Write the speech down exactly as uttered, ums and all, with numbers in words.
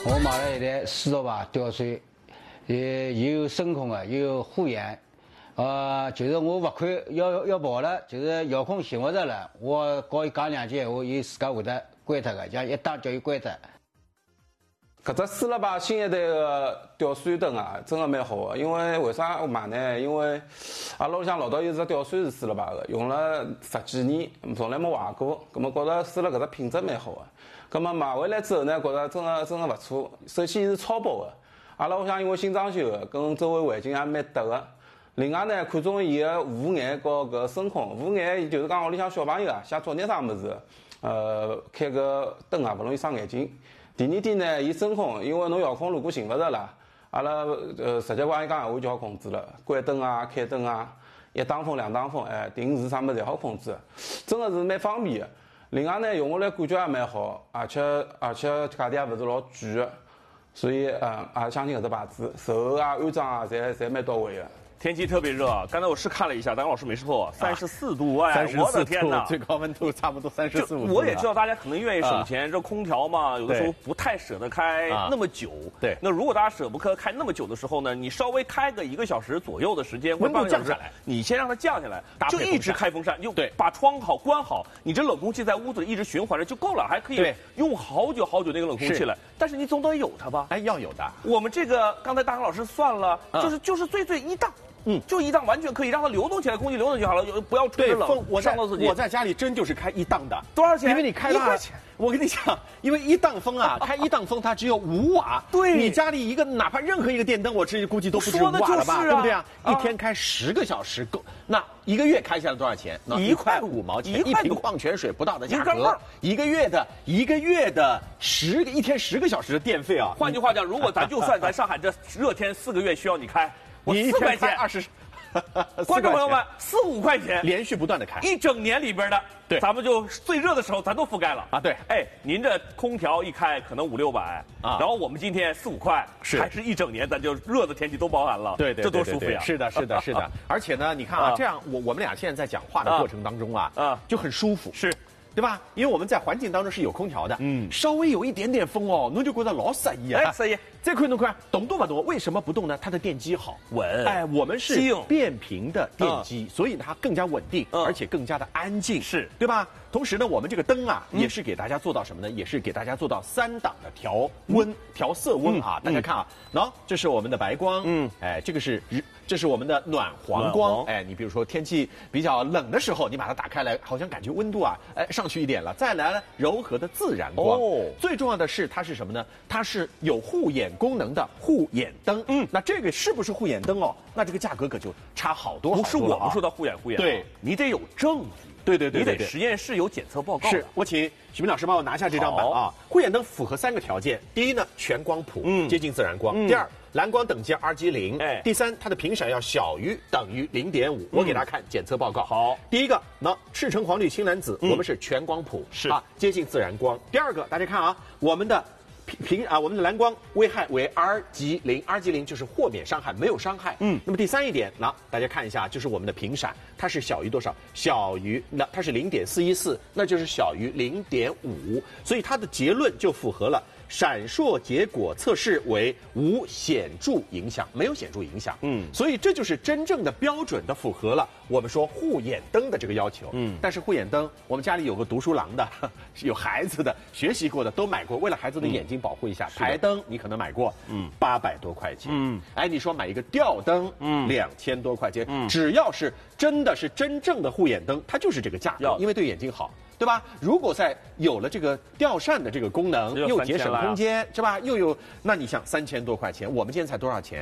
我买了一台四十瓦吊水，也也有声控的，也有护眼。呃，就是我罚款要要跑了，就是遥控寻不着了，我告伊讲两句闲话，伊自家会得关脱个，像一打叫伊关脱。 搿只四十八新一代的吊水灯啊，真的蛮好的。因为为啥我买呢？因为阿拉屋里向老早有只吊水是四十八的，用了十几年，从来没坏过。葛么觉着试了搿只品质蛮好的。葛么买回来之后呢，觉着真的真的勿错。首先是超薄的，阿拉屋里向因为新装修的，跟周围环境也蛮搭的。另外呢，看中伊个护眼和搿声控。护眼就是讲屋里向小朋友啊，写作业啥物事，呃，开个灯啊，勿容易伤眼睛。第二点呢，伊声控，因为侬遥控如果寻勿着啦，阿拉呃直接帮伊讲闲话就好控制了，关灯啊、开灯啊，一打风、两打风，哎，定时啥物事侪好控制，真的是蛮方便的。另外呢，用下来感觉也蛮好，而且而且价钿也勿是老贵的，所以呃也相信搿只牌子，售后啊、安装啊，侪侪蛮到位的。 天气特别热啊！刚才我是看了一下，丹老师没说错，三十四度，哎，我的天哪， 最高温度差不多三十四五度。 我也知道大家可能愿意省钱，这空调嘛，有的时候不太舍得开那么久。 对， 那如果大家舍不得开那么久的时候呢，你稍微开个一个小时左右的时间， 温度降下来， 你先让它降下来，就一直开风扇，就对， 把窗好关好，你这冷空气在屋子里一直循环着就够了，还可以用好久好久那个冷空气了。但是你总得有它吧？ 哎，要有的。 我们这个刚才大航老师算了，就是就是最最一档。嗯，就一档完全可以让它流动起来，空气流动就好了，不要吹着冷， 我伤到自己。 我在家里真就是开一档的， 多少钱？ 因为你开一块钱。 我跟你讲，因为一档风啊，开一档风它只有五瓦。 对， 你家里一个哪怕任何一个电灯，我这估计都不止五瓦了吧，对不对啊？一天开十个小时够，那一个月开下来多少钱？ 一块五毛钱，一瓶矿泉水不到的价格，一个月的一个月的十个一天十个小时的电费啊。 换句话讲，如果咱就算咱上海这热天四个月需要你开，我四块钱二十。 观众朋友们，四五块钱连续不断的开， 一整年里边的， 对， 咱们就最热的时候咱都覆盖了啊。对， 哎，您这空调一开可能五六百啊，然后我们今天四五块， 是还是一整年，咱就热的天气都包含了， 对对， 这多舒服呀！ 是的，是的，是的。而且呢，你看啊，这样我我们俩现在在讲话的过程当中啊，啊，就很舒服， 是。 对吧？因为我们在环境当中是有空调的，嗯，稍微有一点点风哦，侬就觉得老适意啊。 哎，适意。 再看，侬看，动多不动？为什么不动呢？它的电机好， 稳。 哎，我们是变频的电机，嗯、所以它更加稳定，嗯、而且更加的安静， 是对吧？同时呢，我们这个灯啊，嗯、也是给大家做到什么呢？也是给大家做到三档的调温、嗯、调色温啊。嗯、大家看啊，喏、嗯，这是我们的白光，嗯，哎，这个是这是我们的暖黄光，哎，你比如说天气比较冷的时候，你把它打开来，好像感觉温度啊，哎，上去一点了。再来呢，柔和的自然光。哦，最重要的是它是什么呢？它是有护眼功能的护眼灯。嗯，那这个是不是护眼灯哦？那这个价格可就差好多好多了。 不是我们说的护眼护眼， 对， 你得有证据。 对对对， 你得实验室有检测报告。 是，我请许明老师帮我拿下这张板啊。护眼灯符合三个条件：第一呢，全光谱，嗯，接近自然光；第二，蓝光等级 R G 零，哎；第三，它的频闪要小于等于零点五。我给大家看检测报告。 好， 第一个，那赤橙黄绿青蓝紫，我们是全光谱， 是啊，接近自然光。第二个，大家看啊，我们的。频啊，我们的蓝光危害为 R 级零 ，R 级零就是豁免伤害，没有伤害。嗯，那么第三一点，那大家看一下，就是我们的频闪，它是小于多少？小于那它是零点四一四，那就是小于零点五，所以它的结论就符合了。闪烁结果测试为无显著影响，没有显著影响。嗯，所以这就是真正的标准的符合了我们说护眼灯的这个要求。嗯，但是护眼灯，我们家里有个读书郎的，有孩子的，学习过的都买过，为了孩子的眼睛保护一下。嗯、台灯你可能买过，嗯，八百多块钱。嗯，哎，你说买一个吊灯，嗯，两千多块钱。嗯，只要是真的是真正的护眼灯，它就是这个价格，因为对眼睛好。对吧？如果在有了这个吊扇的这个功能，又节省空间，是吧？又有，那你想三千多块钱，我们今天才多少钱？